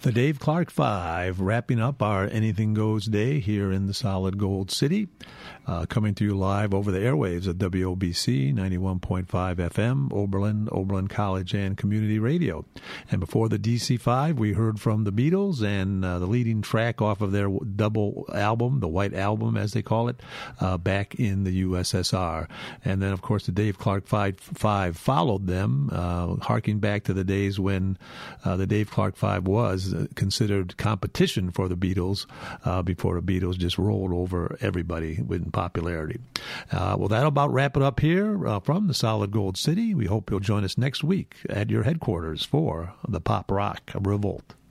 The Dave Clark Five, wrapping up our Anything Goes Day here in the Solid Gold City. Coming to you live over the airwaves at WOBC 91.5 FM, Oberlin College and Community Radio. And before the DC-5, we heard from the Beatles and the leading track off of their double album, the White Album as they call it, back in the USSR. And then, of course, the Dave Clark Five followed them, harking back to the days when the Dave Clark Five was considered competition for the Beatles before the Beatles just rolled over everybody with popularity. Well, that'll about wrap it up here from the Solid Gold City. We hope you'll join us next week at your headquarters for the Pop Rock Revolt.